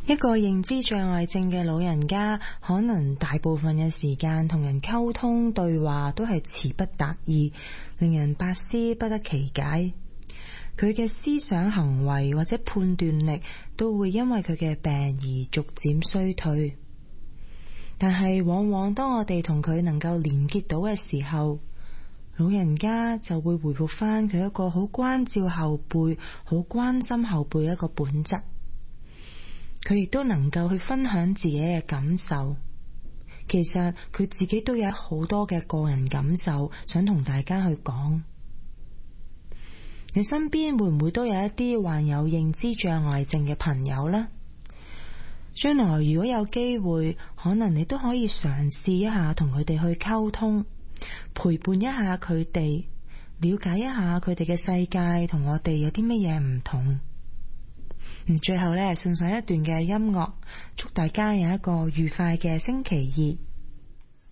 一個認知障礙症嘅老人家，可能大部分嘅時間同人溝通對話都係詞不達意，令人百思不得其解。佢嘅思想行為或者判斷力都會因為佢嘅病而逐漸衰退。但係往往當我哋同佢能夠連結到嘅時候，老人家就會回復翻佢一個好關照後輩、好關心後輩一個本質。佢亦都能夠去分享自己嘅感受。其實佢自己都有好多嘅個人感受想同大家去講。你身邊會唔會都有一啲患有認知障礙症嘅朋友呢？將來如果有機會，可能你都可以嘗試一下同佢哋去溝通，陪伴一下佢哋，了解一下佢哋嘅世界同我哋有啲乜嘢唔同。最後呢，送上一段嘅音樂，祝大家有一個愉快嘅星期二。